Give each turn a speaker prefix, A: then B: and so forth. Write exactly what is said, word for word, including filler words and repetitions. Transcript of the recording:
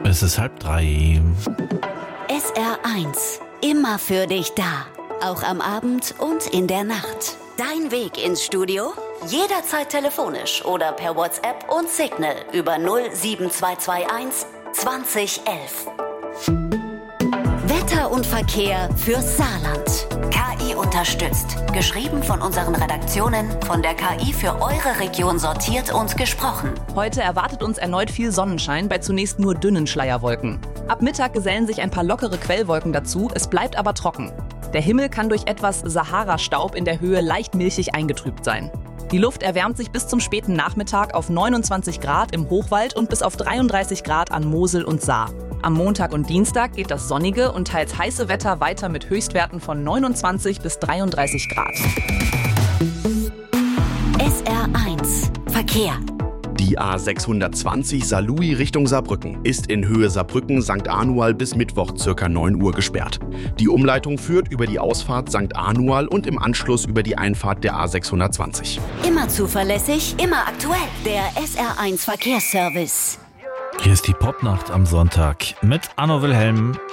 A: Es ist halb drei.
B: S R eins. Immer für dich da. Auch am Abend und in der Nacht. Dein Weg ins Studio? Jederzeit telefonisch oder per WhatsApp und Signal über null sieben zwei zwei eins zwanzig elf. Wetter und Verkehr fürs Saarland. K I unterstützt. Geschrieben von unseren Redaktionen, von der K I für eure Region sortiert und gesprochen.
C: Heute erwartet uns erneut viel Sonnenschein bei zunächst nur dünnen Schleierwolken. Ab Mittag gesellen sich ein paar lockere Quellwolken dazu, es bleibt aber trocken. Der Himmel kann durch etwas Sahara-Staub in der Höhe leicht milchig eingetrübt sein. Die Luft erwärmt sich bis zum späten Nachmittag auf neunundzwanzig Grad im Hochwald und bis auf dreiunddreißig Grad an Mosel und Saar. Am Montag und Dienstag geht das sonnige und teils heiße Wetter weiter mit Höchstwerten von neunundzwanzig bis dreiunddreißig Grad.
B: S R eins. Verkehr.
D: Die A sechshundertzwanzig Saarlouis Richtung Saarbrücken ist in Höhe Saarbrücken Sankt Anual bis Mittwoch ca. neun Uhr gesperrt. Die Umleitung führt über die Ausfahrt Sankt Anual und im Anschluss über die Einfahrt der A sechshundertzwanzig.
B: Immer zuverlässig, immer aktuell. Der S R eins Verkehrsservice.
A: Hier ist die Popnacht am Sonntag mit Anno Wilhelm.